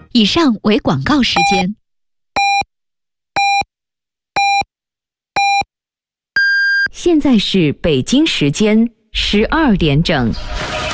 以上为广告时间。 现在是北京时间12点整。